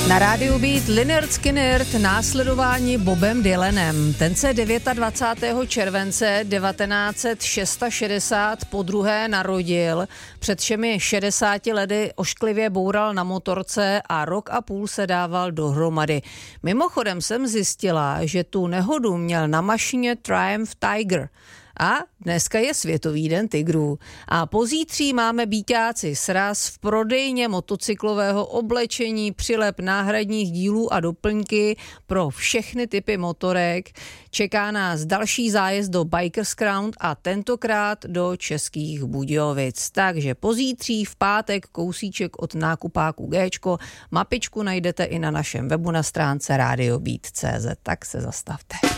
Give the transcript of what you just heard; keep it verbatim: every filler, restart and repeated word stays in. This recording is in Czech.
Na rádiu Beat Lynyrd Skynyrd následování Bobem Dylanem. Ten se dvacátého devátého července devatenáct set šedesát šest podruhé narodil. Před všemi šedesáti lety ošklivě boural na motorce a rok a půl se dával dohromady. Mimochodem jsem zjistila, že tu nehodu měl na mašině Triumph Tiger. A dneska je Světový den tigrů. A pozítří máme býťáci sraz v prodejně motocyklového oblečení, přilep náhradních dílů a doplňky pro všechny typy motorek. Čeká nás další zájezd do Bikers Ground a tentokrát do Českých Budějovic. Takže pozítří v pátek kousíček od nákupáku Géčko. Mapičku najdete i na našem webu na stránce radiobeat tečka cé zet. Tak se zastavte.